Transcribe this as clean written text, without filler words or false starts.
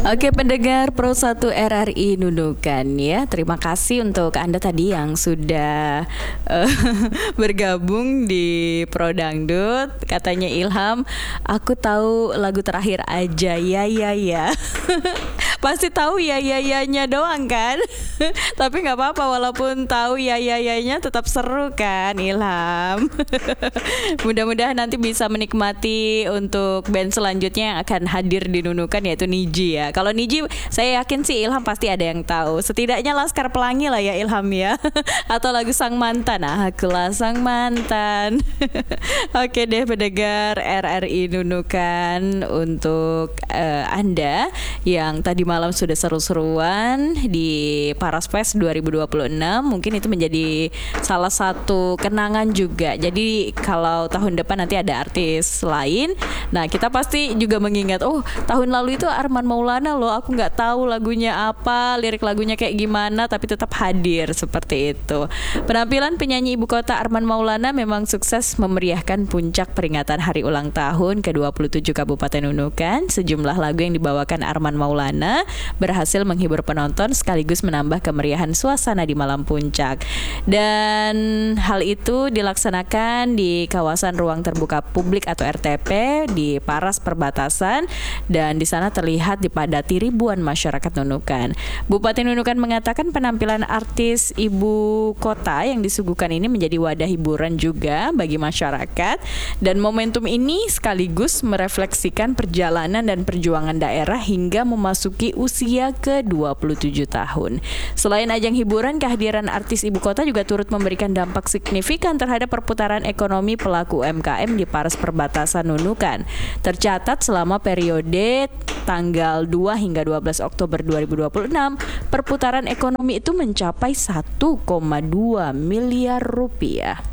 Oke, pendengar Pro 1 RRI Nunukan ya. Terima kasih untuk Anda tadi yang sudah bergabung di Pro Dangdut. Katanya Ilham, aku tahu lagu terakhir aja ya. Pasti tahu ya-nya doang kan? Tapi nggak apa-apa, walaupun tahu ya-nya tetap seru kan Ilham. Mudah-mudahan nanti bisa menikmati untuk band selanjutnya yang akan hadir di Nunukan, yaitu Niji ya. Kalau Niji saya yakin sih Ilham pasti ada yang tahu. Setidaknya Laskar Pelangi lah ya Ilham ya. Atau lagu Sang Mantan. Akulah Sang Mantan. Oke deh pendengar RRI Nunukan, untuk Anda yang tadi malam sudah seru-seruan di Paras Fest 2026, mungkin itu menjadi salah satu kenangan juga. Jadi kalau tahun depan nanti ada artis lain, nah kita pasti juga mengingat, oh tahun lalu itu Arman Maulana loh, aku nggak tahu lagunya apa, lirik lagunya kayak gimana, tapi tetap hadir seperti itu. Penampilan penyanyi ibu kota Arman Maulana memang sukses memeriahkan puncak peringatan hari ulang tahun ke-27 Kabupaten Nunukan. Sejumlah lagu yang dibawakan Arman Maulana berhasil menghibur penonton sekaligus menambah kemeriahan suasana di malam puncak. Dan hal itu dilaksanakan di kawasan ruang terbuka publik atau RTP di Paras Perbatasan, dan di sana terlihat dipadati ribuan masyarakat Nunukan. Bupati Nunukan mengatakan penampilan artis ibu kota yang disuguhkan ini menjadi wadah hiburan juga bagi masyarakat, dan momentum ini sekaligus merefleksikan perjalanan dan perjuangan daerah hingga memasuki usia ke-27 tahun. Selain ajang hiburan, kehadiran artis ibu kota juga turut memberikan dampak signifikan terhadap perputaran ekonomi pelaku UMKM di Paras Perbatasan Nunukan. Tercatat selama periode tanggal 2 hingga 12 Oktober 2026, perputaran ekonomi itu mencapai 1,2 miliar rupiah.